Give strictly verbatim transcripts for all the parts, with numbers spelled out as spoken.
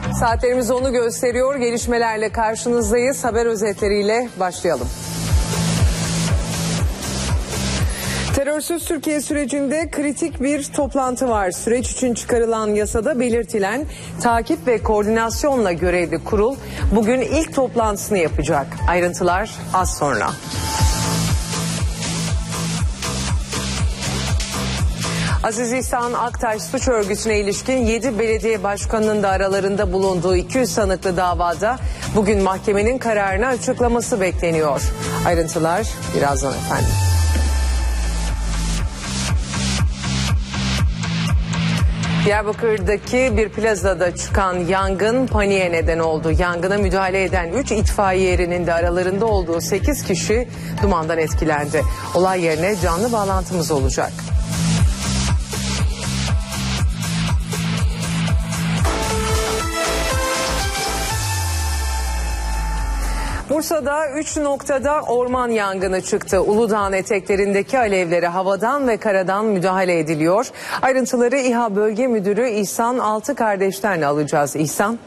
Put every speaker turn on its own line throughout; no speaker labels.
Saatlerimiz onu gösteriyor. Gelişmelerle karşınızdayız. Haber özetleriyle başlayalım. Terörsüz Türkiye sürecinde kritik bir toplantı var. Süreç için çıkarılan yasada belirtilen takip ve koordinasyonla görevli kurul bugün ilk toplantısını yapacak. Ayrıntılar az sonra. Aziz İhsan Aktaş suç örgütüne ilişkin yedi belediye başkanının da aralarında bulunduğu iki yüz sanıklı davada bugün mahkemenin kararını açıklaması bekleniyor. Ayrıntılar birazdan efendim. Diyarbakır'daki bir plazada çıkan yangın paniğe neden oldu. Yangına müdahale eden üç itfaiye erinin de aralarında olduğu sekiz kişi dumandan etkilendi. Olay yerine canlı bağlantımız olacak. Bursa'da üç noktada orman yangını çıktı. Uludağ'ın eteklerindeki alevlere havadan ve karadan müdahale ediliyor. Ayrıntıları İHA Bölge Müdürü İhsan Altıkardeş'ten alacağız. İhsan.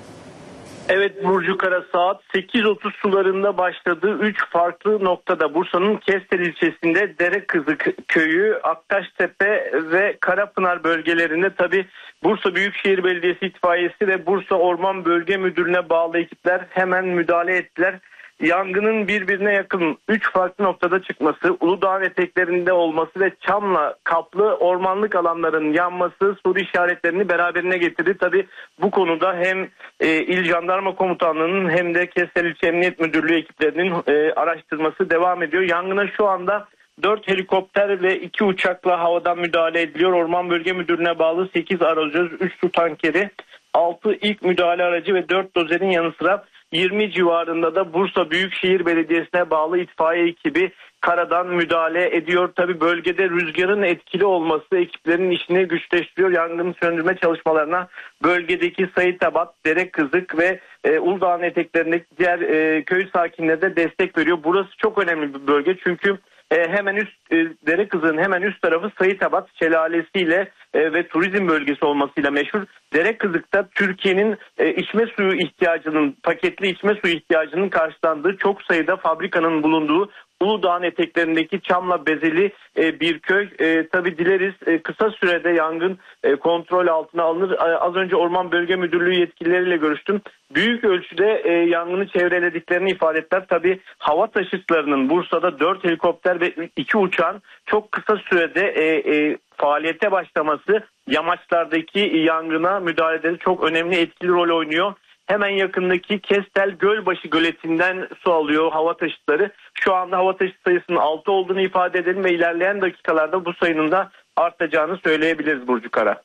Evet Burcu Kara, saat sekiz otuz sularında başladığı üç farklı noktada Bursa'nın Kestel ilçesinde Derekızık köyü, Aktaştepe ve Karapınar bölgelerinde tabi Bursa Büyükşehir Belediyesi itfaiyesi ve Bursa Orman Bölge Müdürlüğü'ne bağlı ekipler hemen müdahale ettiler. Yangının birbirine yakın üç farklı noktada çıkması, Uludağ eteklerinde olması ve çamla kaplı ormanlık alanların yanması soru işaretlerini beraberine getirdi. Tabi bu konuda hem e, İl Jandarma Komutanlığı'nın hem de Kestel İlçe Emniyet Müdürlüğü ekiplerinin e, araştırması devam ediyor. Yangına şu anda dört helikopter ve iki uçakla havadan müdahale ediliyor. Orman Bölge Müdürlüğü'ne bağlı sekiz arazöz, üç su tankeri, altı ilk müdahale aracı ve dört dozerin yanı sıra yirmi civarında da Bursa Büyükşehir Belediyesi'ne bağlı itfaiye ekibi karadan müdahale ediyor. Tabi bölgede rüzgarın etkili olması ekiplerin işini güçleştiriyor. Yangını söndürme çalışmalarına bölgedeki Sayıtabat, Derekızık ve e, Uludağ'ın eteklerindeki diğer e, köy sakinleri de destek veriyor. Burası çok önemli bir bölge çünkü E, hemen üst e, Derekızık'ın hemen üst tarafı Sayıtabat şelalesiyle e, ve turizm bölgesi olmasıyla meşhur. Derekızık'ta Türkiye'nin e, içme suyu ihtiyacının, paketli içme suyu ihtiyacının karşılandığı çok sayıda fabrikanın bulunduğu Uludağ'ın eteklerindeki çamla bezeli e, bir köy. E, tabii dileriz e, kısa sürede yangın e, kontrol altına alınır. E, az önce Orman Bölge Müdürlüğü yetkilileriyle görüştüm. Büyük ölçüde e, yangını çevrelediklerini ifade ettiler. Tabii hava taşıtlarının Bursa'da dört helikopter ve iki uçağın çok kısa sürede e, e, faaliyete başlaması yamaçlardaki yangına müdahalede çok önemli, etkili rol oynuyor. Hemen yakındaki Kestel Gölbaşı göletinden su alıyor hava taşıtları. Şu anda hava taşıt sayısının altı olduğunu ifade edelim ve ilerleyen dakikalarda bu sayının da artacağını söyleyebiliriz Burcu Kara.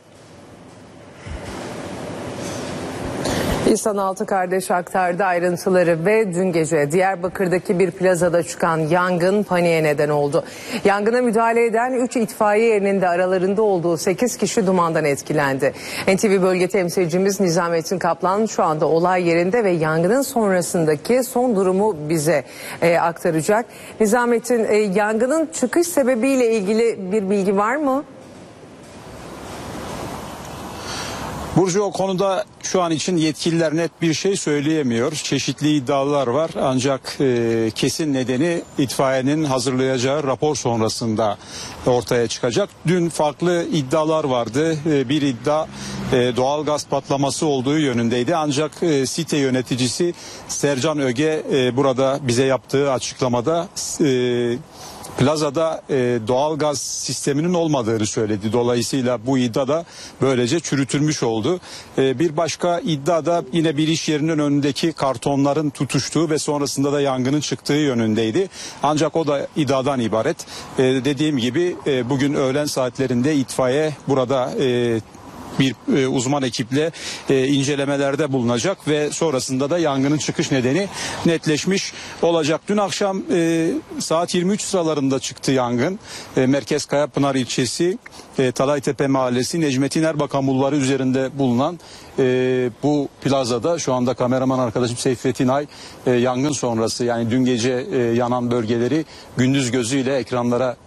İhsan Altıkardeş aktardı ayrıntıları ve dün gece Diyarbakır'daki bir plazada çıkan yangın paniğe neden oldu. Yangına müdahale eden üç itfaiye erinin de aralarında olduğu sekiz kişi dumandan etkilendi. N T V bölge temsilcimiz Nizamettin Kaplan şu anda olay yerinde ve yangının sonrasındaki son durumu bize e, aktaracak. Nizamettin, e, yangının çıkış sebebiyle ilgili bir bilgi var mı?
Burcu, o konuda şu an için yetkililer net bir şey söyleyemiyor. Çeşitli iddialar var ancak e, kesin nedeni itfaiyenin hazırlayacağı rapor sonrasında ortaya çıkacak. Dün farklı iddialar vardı. E, bir iddia e, doğal gaz patlaması olduğu yönündeydi. Ancak e, site yöneticisi Sercan Öge e, burada bize yaptığı açıklamada E, plazada e, doğal gaz sisteminin olmadığını söyledi. Dolayısıyla bu iddia da böylece çürütülmüş oldu. E, bir başka iddia da yine bir iş yerinin önündeki kartonların tutuştuğu ve sonrasında da yangının çıktığı yönündeydi. Ancak o da iddiadan ibaret. E, dediğim gibi e, bugün öğlen saatlerinde itfaiye burada e, bir e, uzman ekiple e, incelemelerde bulunacak ve sonrasında da yangının çıkış nedeni netleşmiş olacak. Dün akşam e, saat yirmi üç sıralarında çıktı yangın. E, Merkez Kayapınar ilçesi e, Talaytepe Mahallesi Necmettin Erbakan bulvarı üzerinde bulunan e, bu plazada şu anda kameraman arkadaşım Seyfettin Ay e, yangın sonrası, yani dün gece e, yanan bölgeleri gündüz gözüyle ekranlara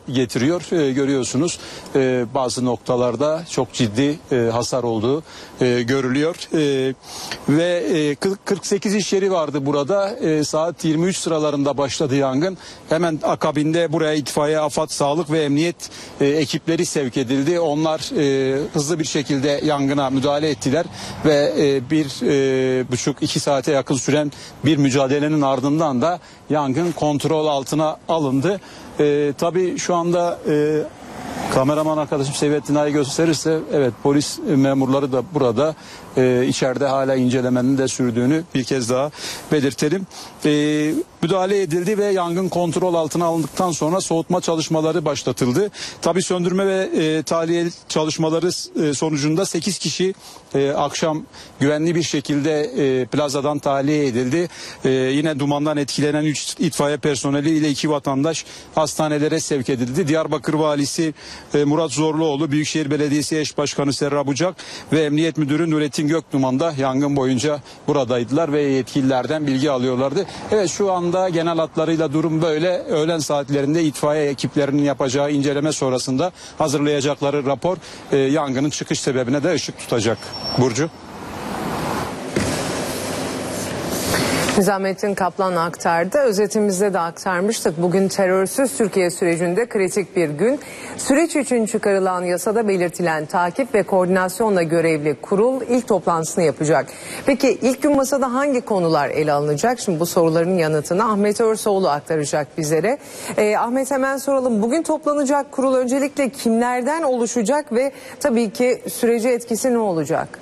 getiriyor. E, görüyorsunuz e, bazı noktalarda çok ciddi e, hasar olduğu e, görülüyor. E, ve e, kırk sekiz iş yeri vardı burada. E, saat yirmi üç sıralarında başladı yangın. Hemen akabinde buraya itfaiye, AFAD, sağlık ve emniyet e, ekipleri sevk edildi. Onlar e, hızlı bir şekilde yangına müdahale ettiler ve e, bir e, buçuk iki saate yakın süren bir mücadelenin ardından da yangın kontrol altına alındı. E, tabii şu anda e, kameraman arkadaşım Seyfettin Ağa'yı gösterirse, evet, polis memurları da burada e, içeride hala incelemenin de sürdüğünü bir kez daha belirtelim. E, müdahale edildi ve yangın kontrol altına alındıktan sonra soğutma çalışmaları başlatıldı. Tabii söndürme ve e, tahliye çalışmaları e, sonucunda sekiz kişi e, akşam güvenli bir şekilde e, plazadan tahliye edildi. E, yine dumandan etkilenen üç itfaiye personeli ile iki vatandaş hastanelere sevk edildi. Diyarbakır Valisi e, Murat Zorluoğlu, Büyükşehir Belediyesi Eş Başkanı Serra Bucak ve Emniyet Müdürü Nurettin Gökduman da yangın boyunca buradaydılar ve yetkililerden bilgi alıyorlardı. Evet, şu anda genel hatlarıyla durum böyle. Öğlen saatlerinde itfaiye ekiplerinin yapacağı inceleme sonrasında hazırlayacakları rapor e, yangının çıkış sebebine de ışık tutacak. Burcu.
Nizamettin Kaplan aktardı. Özetimizde de aktarmıştık. Bugün terörsüz Türkiye sürecinde kritik bir gün. Süreç için çıkarılan yasada belirtilen takip ve koordinasyonla görevli kurul ilk toplantısını yapacak. Peki ilk gün masada hangi konular ele alınacak? Şimdi bu soruların yanıtını Ahmet Örsoğlu aktaracak bizlere. Ee, Ahmet, hemen soralım. Bugün toplanacak kurul öncelikle kimlerden oluşacak ve tabii ki sürece etkisi ne olacak?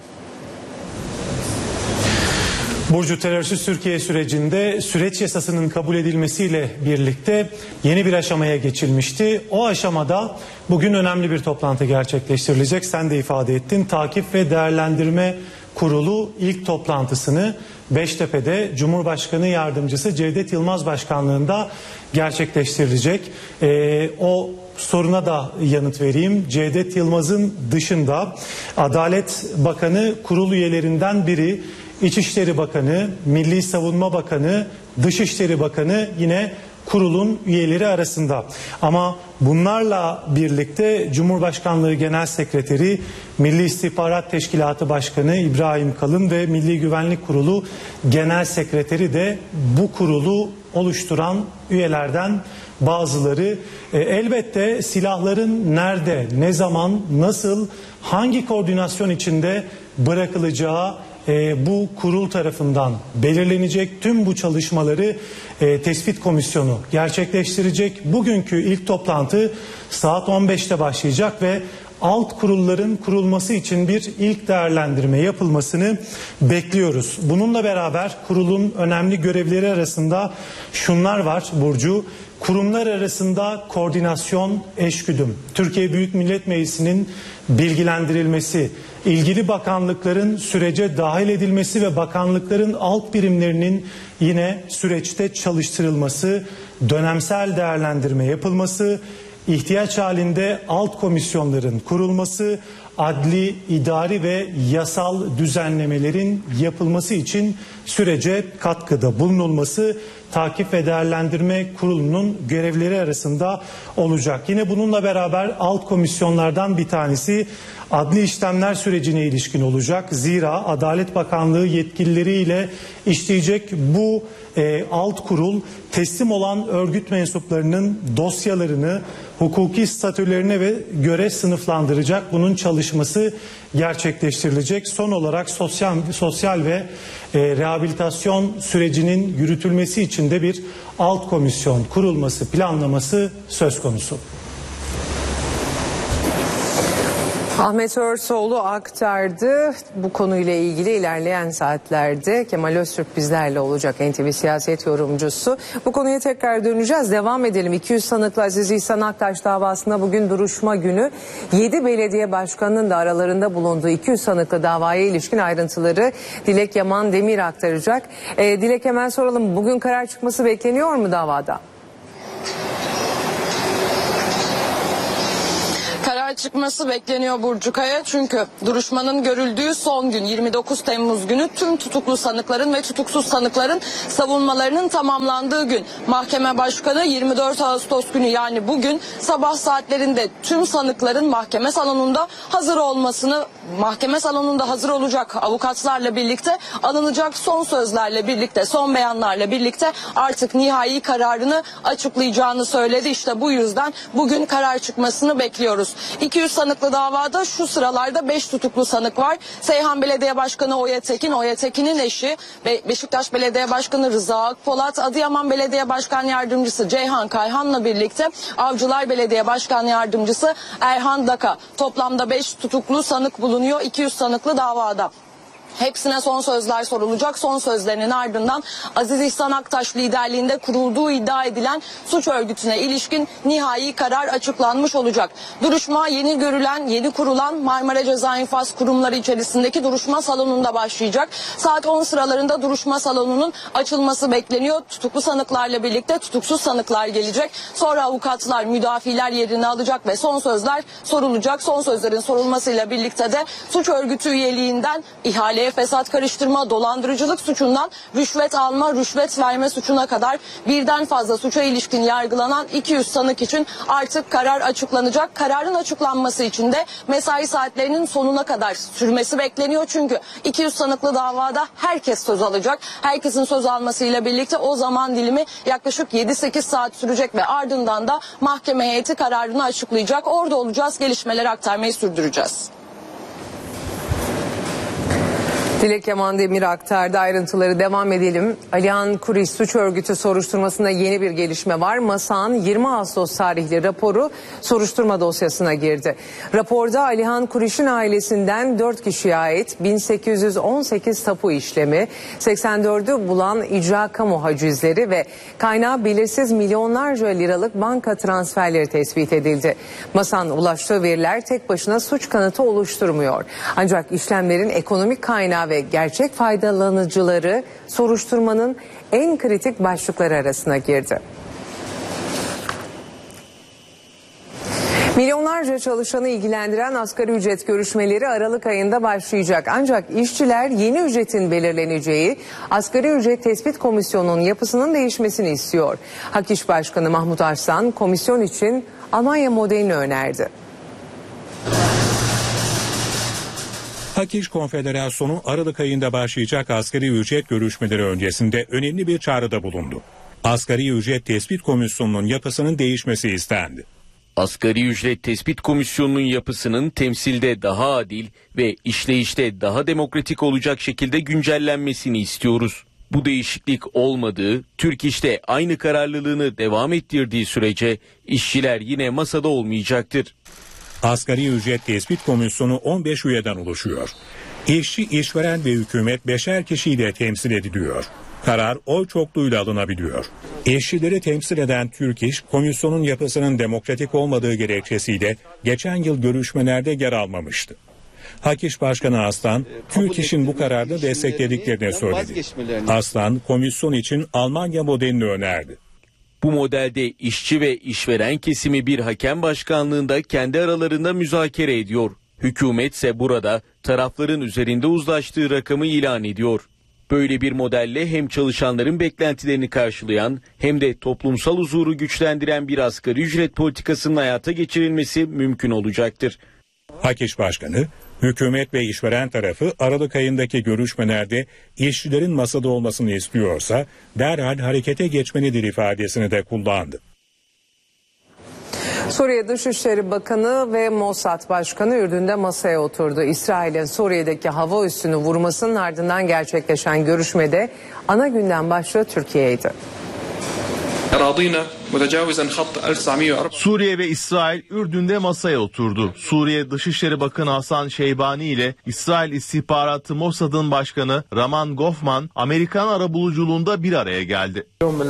Burcu, terörsüz Türkiye sürecinde süreç yasasının kabul edilmesiyle birlikte yeni bir aşamaya geçilmişti. O aşamada bugün önemli bir toplantı gerçekleştirilecek. Sen de ifade ettin. Takip ve Değerlendirme Kurulu ilk toplantısını Beştepe'de Cumhurbaşkanı Yardımcısı Cevdet Yılmaz Başkanlığında gerçekleştirilecek. Ee, o soruna da yanıt vereyim. Cevdet Yılmaz'ın dışında Adalet Bakanı kurul üyelerinden biri, İçişleri Bakanı, Milli Savunma Bakanı, Dışişleri Bakanı yine kurulun üyeleri arasında. Ama bunlarla birlikte Cumhurbaşkanlığı Genel Sekreteri, Milli İstihbarat Teşkilatı Başkanı İbrahim Kalın ve Milli Güvenlik Kurulu Genel Sekreteri de bu kurulu oluşturan üyelerden bazıları. E, elbette silahların nerede, ne zaman, nasıl, hangi koordinasyon içinde bırakılacağı E, bu kurul tarafından belirlenecek. Tüm bu çalışmaları e, tespit komisyonu gerçekleştirecek. Bugünkü ilk toplantı saat on beşte başlayacak ve alt kurulların kurulması için bir ilk değerlendirme yapılmasını bekliyoruz. Bununla beraber kurulun önemli görevleri arasında şunlar var Burcu. Kurumlar arasında koordinasyon, eşgüdüm, Türkiye Büyük Millet Meclisi'nin bilgilendirilmesi, ilgili bakanlıkların sürece dahil edilmesi ve bakanlıkların alt birimlerinin yine süreçte çalıştırılması, dönemsel değerlendirme yapılması, ihtiyaç halinde alt komisyonların kurulması, adli, idari ve yasal düzenlemelerin yapılması için sürece katkıda bulunulması Takip ve Değerlendirme Kurulu'nun görevleri arasında olacak. Yine bununla beraber alt komisyonlardan bir tanesi adli işlemler sürecine ilişkin olacak. Zira Adalet Bakanlığı yetkilileriyle işleyecek bu e, alt kurul teslim olan örgüt mensuplarının dosyalarını hukuki statülerine ve göre sınıflandıracak. Bunun çalışması gerçekleştirilecek. Son olarak sosyal sosyal ve e, rehabilitasyon sürecinin yürütülmesi için de bir alt komisyon kurulması planlaması söz konusu.
Ahmet Örsoğlu aktardı. Bu konuyla ilgili ilerleyen saatlerde Kemal Öztürk bizlerle olacak, N T V siyaset yorumcusu. Bu konuya tekrar döneceğiz. Devam edelim. iki yüz sanıklı Aziz İhsan Aktaş davasında bugün duruşma günü. yedi belediye başkanının da aralarında bulunduğu iki yüz sanıklı davaya ilişkin ayrıntıları Dilek Yaman Demir aktaracak. Ee, Dilek, hemen soralım. Bugün karar çıkması bekleniyor mu davada?
Karar çıkması bekleniyor Burcu Kaya. Çünkü duruşmanın görüldüğü son gün yirmi dokuz Temmuz günü tüm tutuklu sanıkların ve tutuksuz sanıkların savunmalarının tamamlandığı gün. Mahkeme Başkanı yirmi dört Ağustos günü yani bugün sabah saatlerinde tüm sanıkların mahkeme salonunda hazır olmasını, mahkeme salonunda hazır olacak avukatlarla birlikte alınacak son sözlerle birlikte, son beyanlarla birlikte artık nihai kararını açıklayacağını söyledi. İşte bu yüzden bugün karar çıkmasını bekliyoruz. iki yüz sanıklı davada şu sıralarda beş tutuklu sanık var. Seyhan Belediye Başkanı Oya Tekin, Oya Tekin'in eşi, Be- Beşiktaş Belediye Başkanı Rıza Akpolat, Adıyaman Belediye Başkan Yardımcısı Ceyhan Kayhan'la birlikte Avcılar Belediye Başkan Yardımcısı Erhan Daka. Toplamda beş tutuklu sanık bulunuyor iki yüz sanıklı davada. Hepsine son sözler sorulacak. Son sözlerinin ardından Aziz İhsan Aktaş liderliğinde kurulduğu iddia edilen suç örgütüne ilişkin nihai karar açıklanmış olacak. Duruşma yeni görülen, yeni kurulan Marmara Ceza İnfaz Kurumları içerisindeki duruşma salonunda başlayacak. Saat on sıralarında duruşma salonunun açılması bekleniyor. Tutuklu sanıklarla birlikte tutuksuz sanıklar gelecek. Sonra avukatlar, müdafiler yerini alacak ve son sözler sorulacak. Son sözlerin sorulmasıyla birlikte de suç örgütü üyeliğinden ihaleye fesat karıştırma, dolandırıcılık suçundan rüşvet alma, rüşvet verme suçuna kadar birden fazla suça ilişkin yargılanan iki yüz sanık için artık karar açıklanacak. Kararın açıklanması için de mesai saatlerinin sonuna kadar sürmesi bekleniyor. Çünkü iki yüz sanıklı davada herkes söz alacak. Herkesin söz almasıyla birlikte o zaman dilimi yaklaşık yedi sekiz saat sürecek ve ardından da mahkeme heyeti kararını açıklayacak. Orada olacağız, gelişmeleri aktarmayı sürdüreceğiz.
Dilek Yaman Demir aktardı, ayrıntıları devam edelim. Alihan Kuriş suç örgütü soruşturmasında yeni bir gelişme var. MASA'nın yirmi Ağustos tarihli raporu soruşturma dosyasına girdi. Raporda Alihan Kuriş'in ailesinden dört kişiye ait bin sekiz yüz on sekiz tapu işlemi, seksen dördü bulan icra kamu hacizleri ve kaynağı belirsiz milyonlarca liralık banka transferleri tespit edildi. MASA'nın ulaştığı veriler tek başına suç kanıtı oluşturmuyor. Ancak işlemlerin ekonomik kaynağı ve gerçek faydalanıcıları soruşturmanın en kritik başlıkları arasına girdi. Milyonlarca çalışanı ilgilendiren asgari ücret görüşmeleri Aralık ayında başlayacak. Ancak işçiler yeni ücretin belirleneceği Asgari Ücret Tespit Komisyonu'nun yapısının değişmesini istiyor. Hak İş Başkanı Mahmut Arslan komisyon için Almanya modelini önerdi.
Hak İş Konfederasyonu Aralık ayında başlayacak asgari ücret görüşmeleri öncesinde önemli bir çağrıda bulundu. Asgari Ücret Tespit Komisyonu'nun yapısının değişmesi istendi.
Asgari Ücret Tespit Komisyonu'nun yapısının temsilde daha adil ve işleyişte daha demokratik olacak şekilde güncellenmesini istiyoruz. Bu değişiklik olmadığı, Türk İş'te aynı kararlılığını devam ettirdiği sürece işçiler yine masada olmayacaktır.
Asgari Ücret Tespit Komisyonu on beş üyeden oluşuyor. İşçi, işveren ve hükümet beşer kişiyle temsil ediliyor. Karar oy çokluğuyla alınabiliyor. İşçileri temsil eden Türk İş, komisyonun yapısının demokratik olmadığı gerekçesiyle geçen yıl görüşmelerde yer almamıştı. Hak İş Başkanı Aslan, Türk İş'in bu kararını desteklediklerini söyledi. Aslan, komisyon için Almanya modelini önerdi.
Bu modelde işçi ve işveren kesimi bir hakem başkanlığında kendi aralarında müzakere ediyor. Hükümet ise burada tarafların üzerinde uzlaştığı rakamı ilan ediyor. Böyle bir modelle hem çalışanların beklentilerini karşılayan hem de toplumsal huzuru güçlendiren bir asgari ücret politikasının hayata geçirilmesi mümkün olacaktır.
Hak İş Başkanı, hükümet ve işveren tarafı Aralık ayındaki görüşmelerde işçilerin masada olmasını istiyorsa derhal harekete geçmelidir ifadesini de kullandı.
Suriye Dışişleri Bakanı ve Mossad Başkanı Ürdün'de masaya oturdu. İsrail'in Suriye'deki hava üssünü vurmasının ardından gerçekleşen görüşmede ana gündem başlığı Türkiye'ydi.
Suriye ve İsrail Ürdün'de masaya oturdu. Suriye Dışişleri Bakanı Hasan Şeybani ile İsrail İstihbaratı Mossad'ın başkanı Raman Gofman Amerikan arabuluculuğunda bir araya geldi.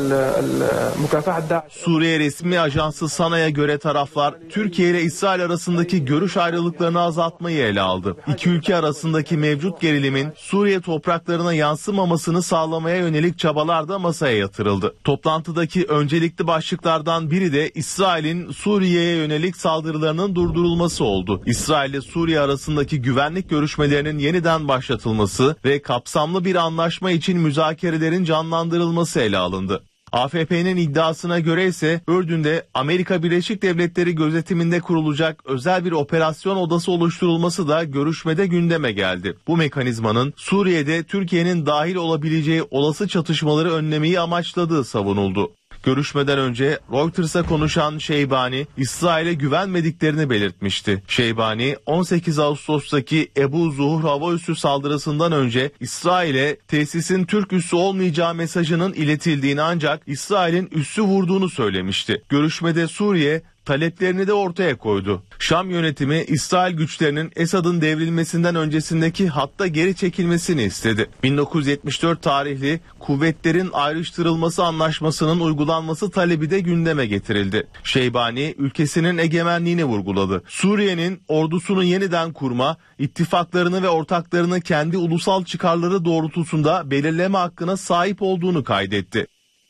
Suriye resmi ajansı Sana'ya göre taraflar Türkiye ile İsrail arasındaki görüş ayrılıklarını azaltmayı ele aldı. İki ülke arasındaki mevcut gerilimin Suriye topraklarına yansımamasını sağlamaya yönelik çabalar da masaya yatırıldı. Toplantıdaki öncelikli başlıklar başlıklardan biri de İsrail'in Suriye'ye yönelik saldırılarının durdurulması oldu. İsrail ile Suriye arasındaki güvenlik görüşmelerinin yeniden başlatılması ve kapsamlı bir anlaşma için müzakerelerin canlandırılması ele alındı. A F P'nin iddiasına göre ise Ürdün'de Amerika Birleşik Devletleri gözetiminde kurulacak özel bir operasyon odası oluşturulması da görüşmede gündeme geldi. Bu mekanizmanın Suriye'de Türkiye'nin dahil olabileceği olası çatışmaları önlemeyi amaçladığı savunuldu. Görüşmeden önce Reuters'a konuşan Şeybani, İsrail'e güvenmediklerini belirtmişti. Şeybani, on sekiz Ağustos'taki Ebu Zuhur hava üssü saldırısından önce İsrail'e tesisin Türk üssü olmayacağı mesajının iletildiğini ancak İsrail'in üssü vurduğunu söylemişti. Görüşmede Suriye taleplerini de ortaya koydu. Şam yönetimi İsrail güçlerinin Esad'ın devrilmesinden öncesindeki hatta geri çekilmesini istedi. bin dokuz yüz yetmiş dört tarihli kuvvetlerin ayrıştırılması anlaşmasının uygulanması talebi de gündeme getirildi. Şeybani ülkesinin egemenliğini vurguladı. Suriye'nin ordusunu yeniden kurma, ittifaklarını ve ortaklarını kendi ulusal çıkarları doğrultusunda belirleme hakkına sahip olduğunu kaydetti.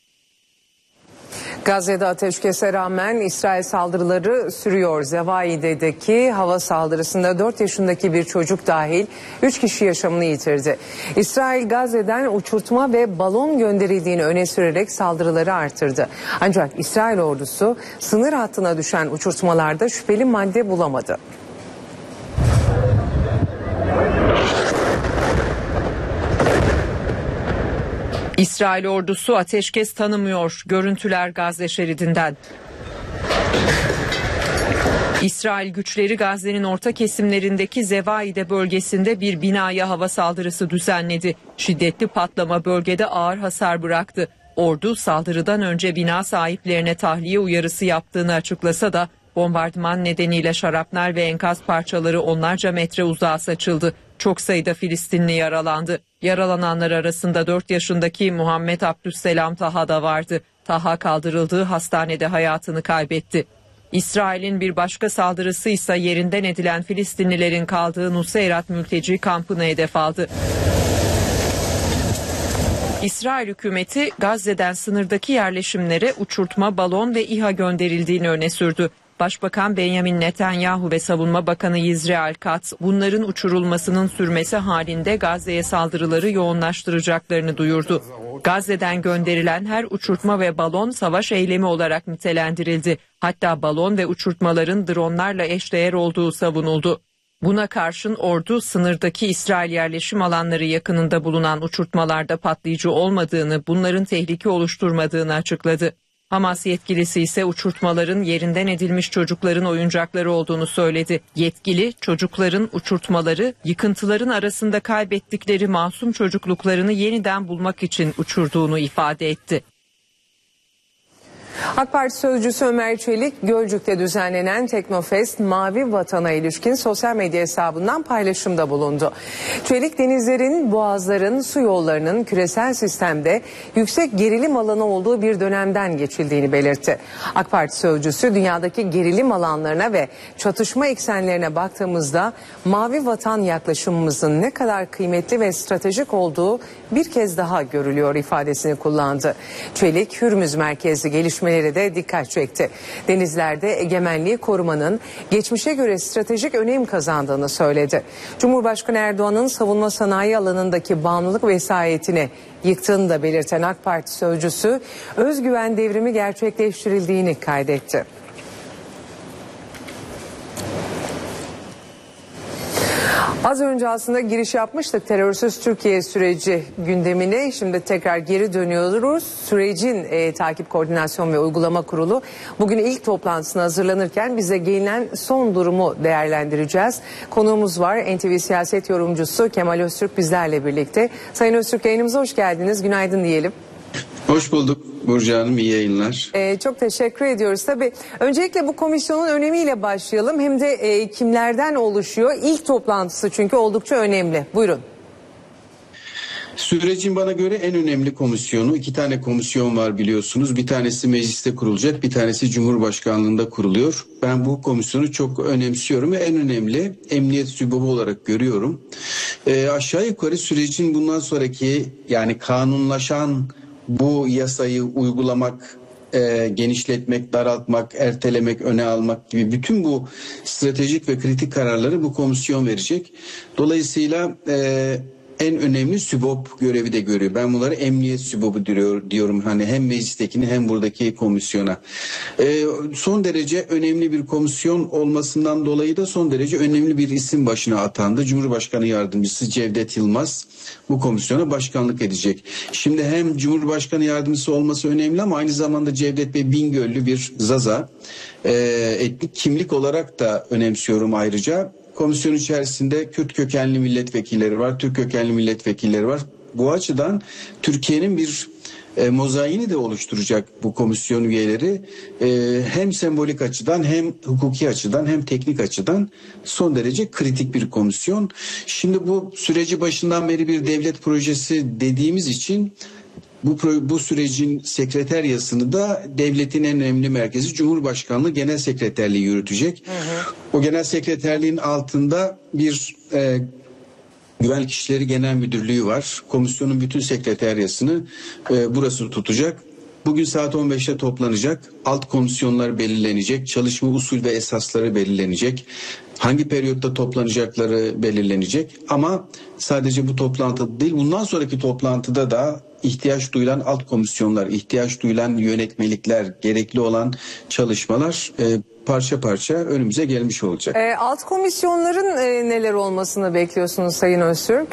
Gazze'de ateşkese rağmen İsrail saldırıları sürüyor. Zevaide'deki hava saldırısında dört yaşındaki bir çocuk dahil üç kişi yaşamını yitirdi. İsrail Gazze'den uçurtma ve balon gönderildiğini öne sürerek saldırıları artırdı. Ancak İsrail ordusu sınır hattına düşen uçurtmalarda şüpheli madde bulamadı.
İsrail ordusu ateşkes tanımıyor. Görüntüler Gazze şeridinden. İsrail güçleri Gazze'nin orta kesimlerindeki Zevaide bölgesinde bir binaya hava saldırısı düzenledi. Şiddetli patlama bölgede ağır hasar bıraktı. Ordu saldırıdan önce bina sahiplerine tahliye uyarısı yaptığını açıklasa da bombardıman nedeniyle şarapnel ve enkaz parçaları onlarca metre uzağa saçıldı. Çok sayıda Filistinli yaralandı. Yaralananlar arasında dört yaşındaki Muhammed Abdüsselam Taha da vardı. Taha kaldırıldığı hastanede hayatını kaybetti. İsrail'in bir başka saldırısı ise yerinden edilen Filistinlilerin kaldığı Nuseyrat mülteci kampını hedef aldı. İsrail hükümeti Gazze'den sınırdaki yerleşimlere uçurtma, balon ve İHA gönderildiğini öne sürdü. Başbakan Benjamin Netanyahu ve Savunma Bakanı Yisrael Katz bunların uçurulmasının sürmesi halinde Gazze'ye saldırıları yoğunlaştıracaklarını duyurdu. Gazze'den gönderilen her uçurtma ve balon savaş eylemi olarak nitelendirildi. Hatta balon ve uçurtmaların dronlarla eşdeğer olduğu savunuldu. Buna karşın ordu sınırdaki İsrail yerleşim alanları yakınında bulunan uçurtmalarda patlayıcı olmadığını, bunların tehlike oluşturmadığını açıkladı. Hamas yetkilisi ise uçurtmaların yerinden edilmiş çocukların oyuncakları olduğunu söyledi. Yetkili çocukların uçurtmaları yıkıntıların arasında kaybettikleri masum çocukluklarını yeniden bulmak için uçurduğunu ifade etti.
AK Parti sözcüsü Ömer Çelik, Gölcük'te düzenlenen Teknofest Mavi Vatan'a ilişkin sosyal medya hesabından paylaşımda bulundu. Çelik, denizlerin, boğazların, su yollarının küresel sistemde yüksek gerilim alanı olduğu bir dönemden geçildiğini belirtti. AK Parti sözcüsü, dünyadaki gerilim alanlarına ve çatışma eksenlerine baktığımızda Mavi Vatan yaklaşımımızın ne kadar kıymetli ve stratejik olduğu bir kez daha görülüyor ifadesini kullandı. Çelik, Hürmüz merkezli gelişmeleri de dikkat çekti. Denizlerde egemenliği korumanın geçmişe göre stratejik önem kazandığını söyledi. Cumhurbaşkanı Erdoğan'ın savunma sanayi alanındaki bağımlılık vesayetini yıktığını da belirten AK Parti sözcüsü, özgüven devrimi gerçekleştirildiğini kaydetti. Az önce aslında giriş yapmıştık terörsüz Türkiye süreci gündemine. Şimdi tekrar geri dönüyoruz. Sürecin e, takip, koordinasyon ve uygulama kurulu bugün ilk toplantısına hazırlanırken bize gelinen son durumu değerlendireceğiz. Konuğumuz var, N T V siyaset yorumcusu Kemal Öztürk bizlerle birlikte. Sayın Öztürk, yayınımıza hoş geldiniz. Günaydın diyelim.
Hoş bulduk Burcu Hanım, iyi yayınlar.
Ee, çok teşekkür ediyoruz. Tabii öncelikle bu komisyonun önemiyle başlayalım. Hem de e, kimlerden oluşuyor? İlk toplantısı çünkü oldukça önemli. Buyurun.
Sürecin bana göre en önemli komisyonu, iki tane komisyon var biliyorsunuz. Bir tanesi mecliste kurulacak, bir tanesi Cumhurbaşkanlığında kuruluyor. Ben bu komisyonu çok önemsiyorum ve en önemli emniyet sübabı olarak görüyorum. E, aşağı yukarı sürecin bundan sonraki, yani kanunlaşan bu yasayı uygulamak e, genişletmek, daraltmak, ertelemek, öne almak gibi bütün bu stratejik ve kritik kararları bu komisyon verecek. Dolayısıyla e, en önemli SÜBOP görevi de görüyor. Ben bunları emniyet SÜBOP'u diyor, diyorum. Hani hem meclistekini hem buradaki komisyona. Ee, son derece önemli bir komisyon olmasından dolayı da son derece önemli bir isim başına atandı. Cumhurbaşkanı Yardımcısı Cevdet Yılmaz bu komisyona başkanlık edecek. Şimdi hem Cumhurbaşkanı Yardımcısı olması önemli ama aynı zamanda Cevdet Bey Bingöllü bir Zaza. Ee, etnik kimlik olarak da önemsiyorum ayrıca. Komisyon içerisinde Kürt kökenli milletvekilleri var, Türk kökenli milletvekilleri var. Bu açıdan Türkiye'nin bir e, mozaiğini de oluşturacak bu komisyon üyeleri. E, hem sembolik açıdan hem hukuki açıdan hem teknik açıdan son derece kritik bir komisyon. Şimdi bu süreci başından beri bir devlet projesi dediğimiz için Bu, bu sürecin sekreteryasını da devletin en önemli merkezi Cumhurbaşkanlığı Genel Sekreterliği yürütecek. Hı hı. O genel sekreterliğin altında bir e, Güvenlik İşleri Genel Müdürlüğü var. Komisyonun bütün sekreteryasını e, burası tutacak. Bugün saat on beşte toplanacak. Alt komisyonlar belirlenecek. Çalışma usul ve esasları belirlenecek. Hangi periyotta toplanacakları belirlenecek. Ama sadece bu toplantıda değil, bundan sonraki toplantıda da ihtiyaç duyulan alt komisyonlar, ihtiyaç duyulan yönetmelikler, gerekli olan çalışmalar e, parça parça önümüze gelmiş olacak.
E, alt komisyonların e, neler olmasını bekliyorsunuz Sayın Öztürk?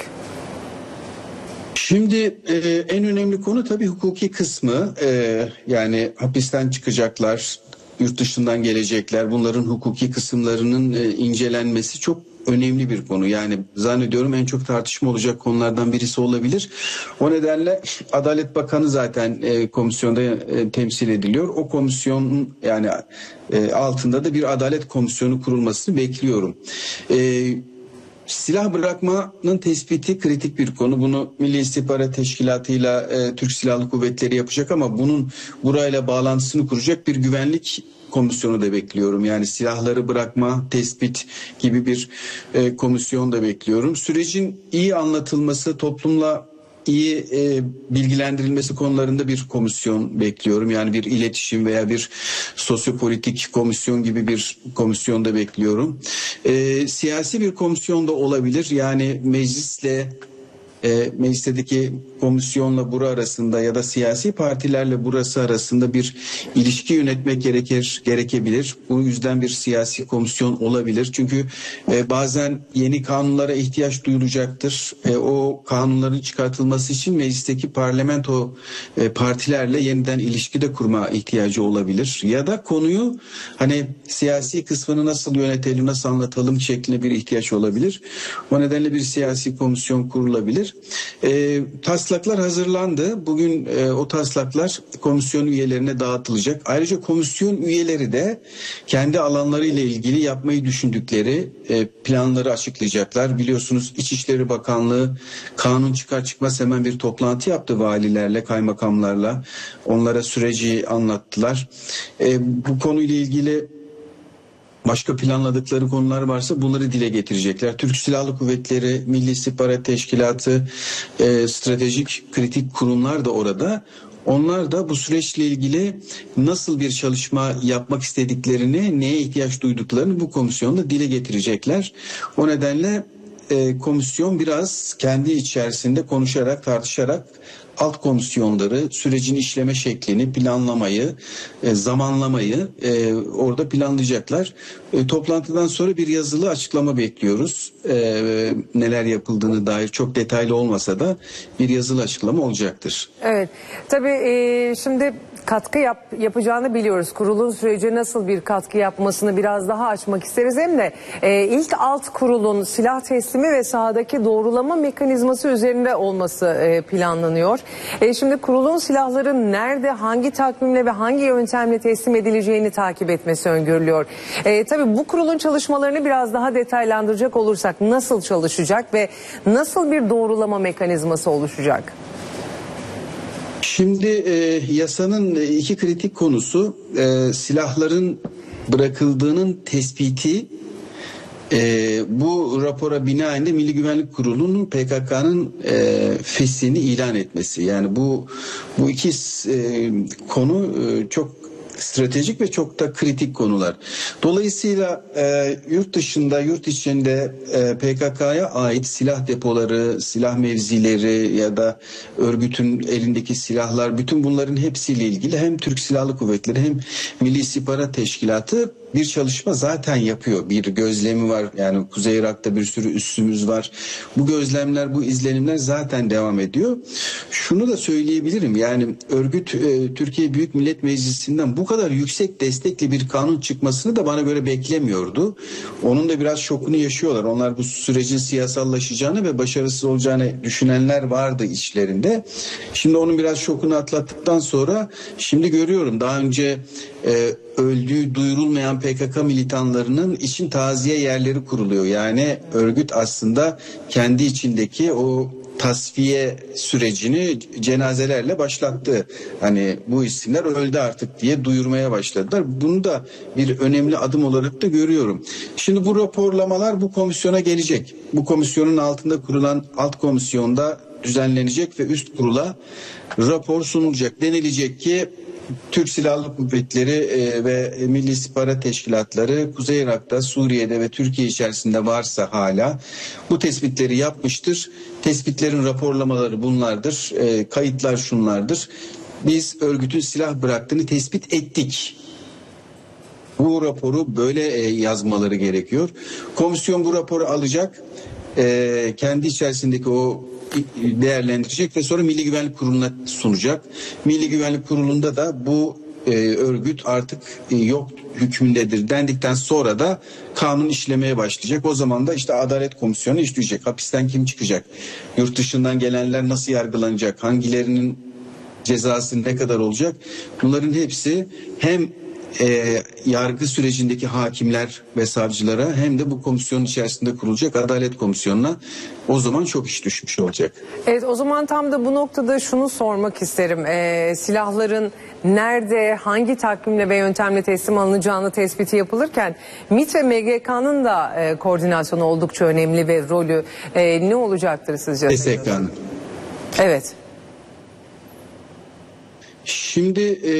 Şimdi e, en önemli konu tabii hukuki kısmı. E, yani hapisten çıkacaklar, yurt dışından gelecekler. Bunların hukuki kısımlarının e, incelenmesi çok önemli bir konu. Yani zannediyorum en çok tartışma olacak konulardan birisi olabilir. O nedenle Adalet Bakanı zaten e, komisyonda e, temsil ediliyor. O komisyonun yani e, altında da bir adalet komisyonu kurulmasını bekliyorum. E, Silah bırakmanın tespiti kritik bir konu. Bunu Milli İstihbarat Teşkilatı'yla e, Türk Silahlı Kuvvetleri yapacak ama bunun burayla bağlantısını kuracak bir güvenlik komisyonu da bekliyorum. Yani silahları bırakma, tespit gibi bir e, komisyon da bekliyorum. Sürecin iyi anlatılması, toplumla iyi e, bilgilendirilmesi konularında bir komisyon bekliyorum. Yani bir iletişim veya bir sosyopolitik komisyon gibi bir komisyon da bekliyorum. E, siyasi bir komisyon da olabilir. Yani meclisle E, meclisteki komisyonla bura arasında ya da siyasi partilerle burası arasında bir ilişki yönetmek gerekir, gerekebilir. Bu yüzden bir siyasi komisyon olabilir. Çünkü e, bazen yeni kanunlara ihtiyaç duyulacaktır. E, o kanunların çıkartılması için meclisteki parlamento e, partilerle yeniden ilişki de kurma ihtiyacı olabilir. Ya da konuyu hani siyasi kısmını nasıl yönetelim, nasıl anlatalım şeklinde bir ihtiyaç olabilir. O nedenle bir siyasi komisyon kurulabilir. E, taslaklar hazırlandı. Bugün e, o taslaklar komisyon üyelerine dağıtılacak. Ayrıca komisyon üyeleri de kendi alanları ile ilgili yapmayı düşündükleri e, planları açıklayacaklar. Biliyorsunuz İçişleri Bakanlığı kanun çıkar çıkmaz hemen bir toplantı yaptı valilerle, kaymakamlarla. Onlara süreci anlattılar. E, bu konuyla ilgili başka planladıkları konular varsa bunları dile getirecekler. Türk Silahlı Kuvvetleri, Milli İstihbarat Teşkilatı, e, stratejik kritik kurumlar da orada. Onlar da bu süreçle ilgili nasıl bir çalışma yapmak istediklerini, neye ihtiyaç duyduklarını bu komisyonda dile getirecekler. O nedenle e, komisyon biraz kendi içerisinde konuşarak, tartışarak alt komisyonları, sürecin işleme şeklini, planlamayı, e, zamanlamayı e, orada planlayacaklar. E, toplantıdan sonra bir yazılı açıklama bekliyoruz. E, neler yapıldığını dair çok detaylı olmasa da bir yazılı açıklama olacaktır.
Evet, tabii e, şimdi katkı yap, yapacağını biliyoruz. Kurulun sürece nasıl bir katkı yapmasını biraz daha açmak isteriz. Hem de e, ilk alt kurulun silah teslimi ve sahadaki doğrulama mekanizması üzerinde olması e, planlanıyor. E, şimdi kurulun silahların nerede, hangi takvimle ve hangi yöntemle teslim edileceğini takip etmesi öngörülüyor. E, tabii bu kurulun çalışmalarını biraz daha detaylandıracak olursak nasıl çalışacak ve nasıl bir doğrulama mekanizması oluşacak?
Şimdi e, yasanın iki kritik konusu e, silahların bırakıldığının tespiti Ee, bu rapora binaen de Milli Güvenlik Kurulu'nun P K K'nın e, feshini ilan etmesi. Yani bu bu iki e, konu e, çok stratejik ve çok da kritik konular. Dolayısıyla e, yurt dışında, yurt içinde e, P K K'ya ait silah depoları, silah mevzileri ya da örgütün elindeki silahlar, bütün bunların hepsiyle ilgili hem Türk Silahlı Kuvvetleri hem Milli İstihbarat Teşkilatı bir çalışma zaten yapıyor. Bir gözlemi var. Yani Kuzey Irak'ta bir sürü üssümüz var. Bu gözlemler, bu izlenimler zaten devam ediyor. Şunu da söyleyebilirim. Yani örgüt e, Türkiye Büyük Millet Meclisi'nden bu kadar yüksek destekli bir kanun çıkmasını da bana göre beklemiyordu. Onun da biraz şokunu yaşıyorlar. Onlar bu sürecin siyasallaşacağını ve başarısız olacağını düşünenler vardı içlerinde. Şimdi onun biraz şokunu atlattıktan sonra şimdi görüyorum. Daha önce e, öldüğü duyurulmayan P K K militanlarının için taziye yerleri kuruluyor. Yani örgüt aslında kendi içindeki o tasfiye sürecini cenazelerle başlattı. Hani bu isimler öldü artık diye duyurmaya başladılar. Bunu da bir önemli adım olarak da görüyorum. Şimdi bu raporlamalar bu komisyona gelecek. Bu komisyonun altında kurulan alt komisyonda düzenlenecek ve üst kurula rapor sunulacak. Denilecek ki Türk Silahlı Kuvvetleri e, ve Milli İstihbarat Teşkilatları Kuzey Irak'ta, Suriye'de ve Türkiye içerisinde varsa hala bu tespitleri yapmıştır. Tespitlerin raporlamaları bunlardır. E, kayıtlar şunlardır. Biz örgütün silah bıraktığını tespit ettik. Bu raporu böyle e, yazmaları gerekiyor. Komisyon bu raporu alacak. E, kendi içerisindeki o değerlendirecek ve sonra Milli Güvenlik Kurulu'na sunacak. Milli Güvenlik Kurulu'nda da bu e, örgüt artık e, yok hükmündedir dendikten sonra da kanun işlemeye başlayacak. O zaman da işte Adalet Komisyonu işleyecek. Hapisten kim çıkacak? Yurt dışından gelenler nasıl yargılanacak? Hangilerinin cezası ne kadar olacak? Bunların hepsi hem E, yargı sürecindeki hakimler ve savcılara hem de bu komisyonun içerisinde kurulacak Adalet Komisyonu'na o zaman çok iş düşmüş olacak.
Evet, o zaman tam da bu noktada şunu sormak isterim. E, silahların nerede, hangi takvimle ve yöntemle teslim alınacağını tespiti yapılırken M İ T ve M G K'nın da e, koordinasyonu oldukça önemli ve rolü e, ne olacaktır sizce?
S K'nın.
Evet.
Şimdi e,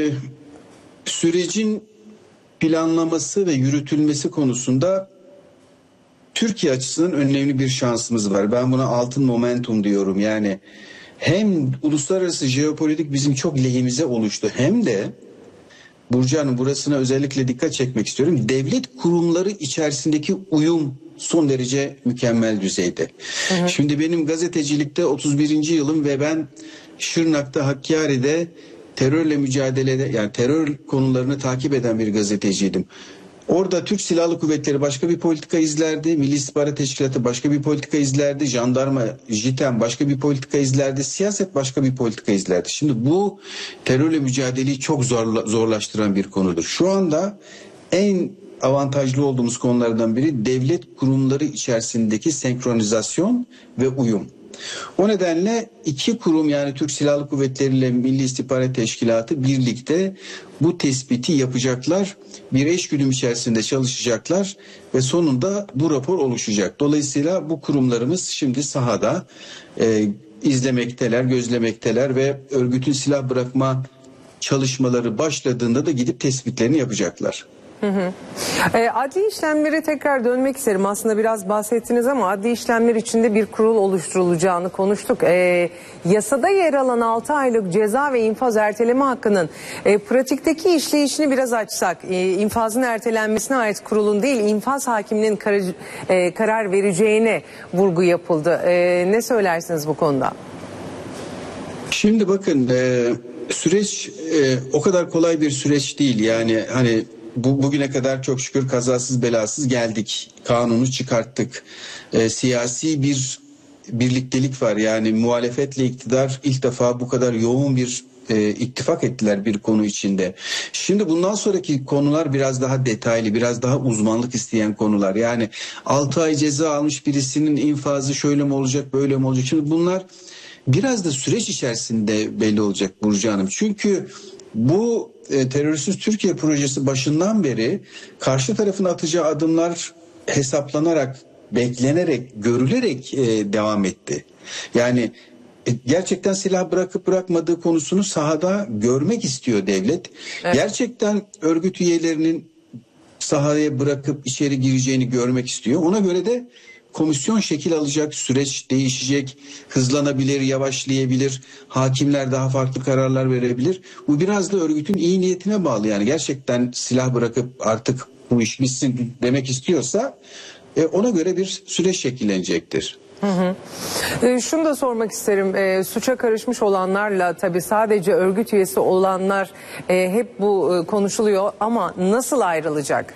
sürecin planlaması ve yürütülmesi konusunda Türkiye açısından önemli bir şansımız var. Ben buna altın momentum diyorum. Yani hem uluslararası jeopolitik bizim çok lehimize oluştu hem de Burcu Hanım burasına özellikle dikkat çekmek istiyorum. Devlet kurumları içerisindeki uyum son derece mükemmel düzeyde. Hı hı. Şimdi benim gazetecilikte otuz birinci yılım ve ben Şırnak'ta, Hakkari'de terörle mücadelede yani terör konularını takip eden bir gazeteciydim. Orada Türk Silahlı Kuvvetleri başka bir politika izlerdi. Milli İstihbarat Teşkilatı başka bir politika izlerdi. Jandarma, JITEM başka bir politika izlerdi. Siyaset başka bir politika izlerdi. Şimdi bu terörle mücadeleyi çok zorla, zorlaştıran bir konudur. Şu anda en avantajlı olduğumuz konulardan biri devlet kurumları içerisindeki senkronizasyon ve uyum. O nedenle iki kurum yani Türk Silahlı Kuvvetleri ile Milli İstihbarat Teşkilatı birlikte bu tespiti yapacaklar. Bir eşgüdüm içerisinde çalışacaklar ve sonunda bu rapor oluşacak. Dolayısıyla bu kurumlarımız şimdi sahada e, izlemekteler, gözlemekteler ve örgütün silah bırakma çalışmaları başladığında da gidip tespitlerini yapacaklar.
Hı hı. E, adli işlemlere tekrar dönmek isterim. Aslında biraz bahsettiniz ama adli işlemler içinde bir kurul oluşturulacağını konuştuk. E, yasada yer alan altı aylık ceza ve infaz erteleme hakkının e, pratikteki işleyişini biraz açsak. E, infazın ertelenmesine ait kurulun değil, infaz hakiminin kar, e, karar vereceğine vurgu yapıldı. E, ne söylersiniz bu konuda?
Şimdi bakın e, süreç e, o kadar kolay bir süreç değil. Yani hani Bu, bugüne kadar çok şükür kazasız belasız geldik. Kanunu çıkarttık. E, siyasi bir birliktelik var. Yani muhalefetle iktidar ilk defa bu kadar yoğun bir e, ittifak ettiler bir konu içinde. Şimdi bundan sonraki konular biraz daha detaylı, biraz daha uzmanlık isteyen konular. Yani altı ay ceza almış birisinin infazı şöyle mi olacak, böyle mi olacak? Şimdi bunlar biraz da süreç içerisinde belli olacak Burcu Hanım. Çünkü bu e, terörsüz Türkiye projesi başından beri karşı tarafın atacağı adımlar hesaplanarak, beklenerek, görülerek e, devam etti. Yani e, gerçekten silah bırakıp bırakmadığı konusunu sahada görmek istiyor devlet. Evet. Gerçekten örgüt üyelerinin sahaya bırakıp içeri gireceğini görmek istiyor. Ona göre de komisyon şekil alacak, süreç değişecek, hızlanabilir, yavaşlayabilir, hakimler daha farklı kararlar verebilir. Bu biraz da örgütün iyi niyetine bağlı. Yani gerçekten silah bırakıp artık bu iş bitsin demek istiyorsa e, ona göre bir süreç şekillenecektir.
Hı hı. E, şunu da sormak isterim. E, suça karışmış olanlarla tabii sadece örgüt üyesi olanlar e, hep bu e, konuşuluyor ama nasıl ayrılacak?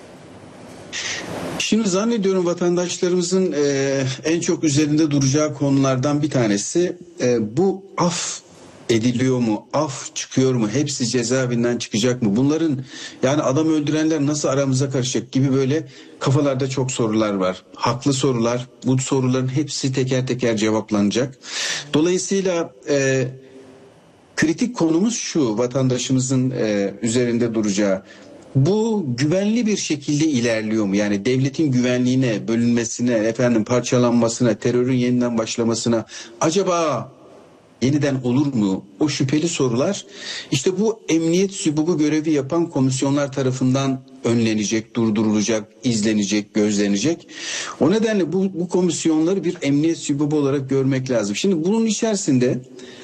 Şimdi zannediyorum vatandaşlarımızın e, en çok üzerinde duracağı konulardan bir tanesi e, bu af ediliyor mu, af çıkıyor mu, hepsi cezaevinden çıkacak mı? Bunların yani adam öldürenler nasıl aramıza karışacak gibi böyle kafalarda çok sorular var. Haklı sorular, bu soruların hepsi teker teker cevaplanacak. Dolayısıyla e, kritik konumuz şu, vatandaşımızın e, üzerinde duracağı. Bu güvenli bir şekilde ilerliyor mu? Yani devletin güvenliğine, bölünmesine, efendim parçalanmasına, terörün yeniden başlamasına acaba yeniden olur mu? O şüpheli sorular işte bu emniyet sübubu görevi yapan komisyonlar tarafından önlenecek, durdurulacak, izlenecek, gözlenecek. O nedenle bu, bu komisyonları bir emniyet sübubu olarak görmek lazım. Şimdi bunun içerisinde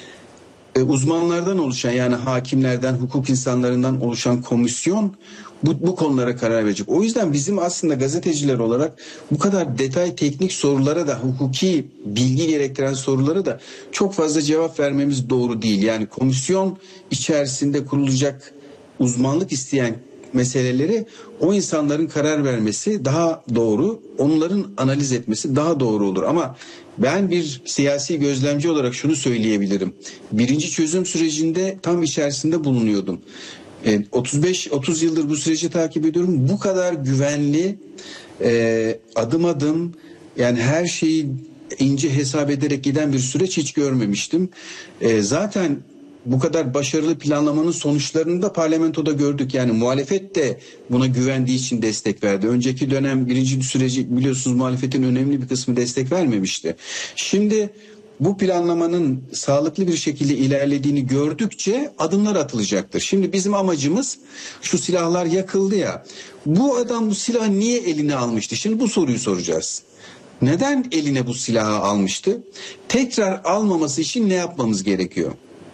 e, uzmanlardan oluşan yani hakimlerden, hukuk insanlarından oluşan komisyon bu, bu konulara karar verecek. O yüzden bizim aslında gazeteciler olarak bu kadar detay teknik sorulara da hukuki bilgi gerektiren sorulara da çok fazla cevap vermemiz doğru değil. Yani komisyon içerisinde kurulacak uzmanlık isteyen meseleleri o insanların karar vermesi daha doğru, onların analiz etmesi daha doğru olur. Ama ben bir siyasi gözlemci olarak şunu söyleyebilirim. Birinci çözüm sürecinde tam içerisinde bulunuyordum. otuz beş otuz yıldır bu süreci takip ediyorum. Bu kadar güvenli, e, adım adım yani her şeyi ince hesap ederek giden bir süreç hiç görmemiştim. E, zaten bu kadar başarılı planlamanın sonuçlarını da parlamentoda gördük. Yani muhalefet de buna güvendiği için destek verdi. Önceki dönem birinci süreci biliyorsunuz muhalefetin önemli bir kısmı destek vermemişti. Şimdi bu planlamanın sağlıklı bir şekilde ilerlediğini gördükçe adımlar atılacaktır. Şimdi bizim amacımız şu silahlar yakıldı ya. Bu adam bu silahı niye eline almıştı? Şimdi bu soruyu soracağız. Neden eline bu silahı almıştı? Tekrar almaması için ne yapmamız gerekiyor?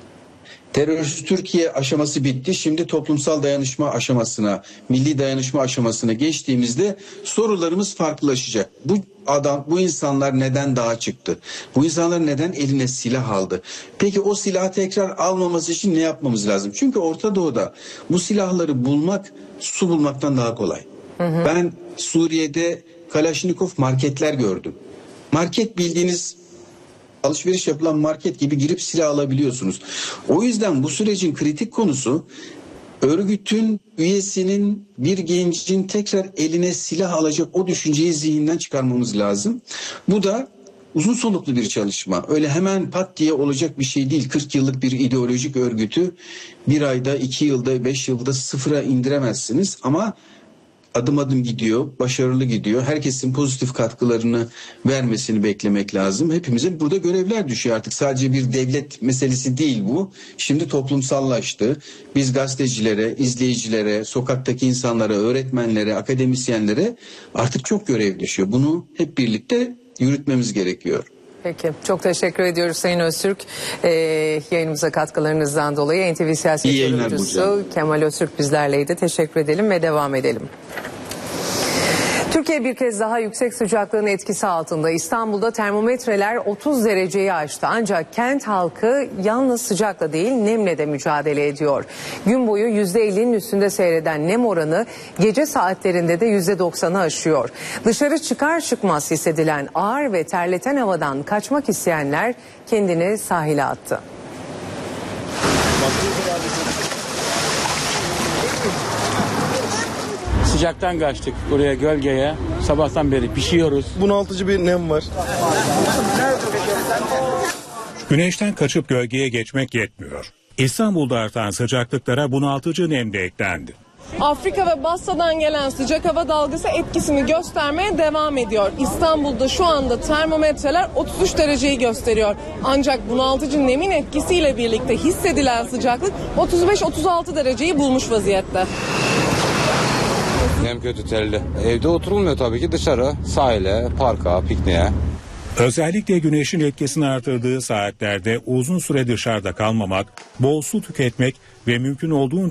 Terörist Türkiye aşaması bitti. Şimdi toplumsal dayanışma aşamasına, milli dayanışma aşamasına geçtiğimizde sorularımız farklılaşacak. Bu adam, bu insanlar neden dağa çıktı? Bu insanlar neden eline silah aldı? Peki o silahı tekrar almaması için ne yapmamız lazım? Çünkü Orta Doğu'da bu silahları bulmak su bulmaktan daha kolay. Hı hı. Ben Suriye'de Kalaşnikov marketler gördüm. Market bildiğiniz alışveriş yapılan market gibi girip silah alabiliyorsunuz. O yüzden bu sürecin kritik konusu örgütün üyesinin bir gencin tekrar eline silah alacak o düşünceyi zihinden çıkarmamız lazım. Bu da uzun soluklu bir çalışma. Öyle hemen pat diye olacak bir şey değil. kırk yıllık bir ideolojik örgütü bir ayda, iki yılda, beş yılda sıfıra indiremezsiniz ama adım adım gidiyor, başarılı gidiyor. Herkesin pozitif katkılarını vermesini beklemek lazım. Hepimize burada görevler düşüyor artık. Sadece bir devlet meselesi değil bu. Şimdi toplumsallaştı. Biz gazetecilere, izleyicilere, sokaktaki insanlara, öğretmenlere, akademisyenlere artık çok görev düşüyor. Bunu hep birlikte yürütmemiz gerekiyor.
Peki, çok teşekkür ediyoruz Sayın Öztürk. Ee, yayınımıza katkılarınızdan dolayı N T V siyaset yorumcusu Kemal Öztürk bizlerleydi. Teşekkür edelim ve devam edelim. Türkiye bir kez daha yüksek sıcaklığın etkisi altında. İstanbul'da termometreler otuz dereceyi aştı. Ancak kent halkı yalnız sıcakla değil nemle de mücadele ediyor. Gün boyu yüzde ellinin üstünde seyreden nem oranı gece saatlerinde de yüzde doksanı aşıyor. Dışarı çıkar çıkmaz hissedilen ağır ve terleten havadan kaçmak isteyenler kendini sahile attı.
Sıcaktan kaçtık buraya gölgeye. Sabahtan beri pişiyoruz.
Bunaltıcı bir nem var.
Güneşten kaçıp gölgeye geçmek yetmiyor. İstanbul'da artan sıcaklıklara bunaltıcı nem de eklendi.
Afrika ve Basra'dan gelen sıcak hava dalgası etkisini göstermeye devam ediyor. İstanbul'da şu anda termometreler otuz üç dereceyi gösteriyor. Ancak bunaltıcı nemin etkisiyle birlikte hissedilen sıcaklık otuz beş otuz altı dereceyi bulmuş vaziyette.
Nem kötü, terli. Evde oturulmuyor tabii ki, dışarı, sahile, parka, pikniğe.
Özellikle güneşin etkisini artırdığı saatlerde uzun süre dışarıda kalmamak, bol su tüketmek ve mümkün olduğunca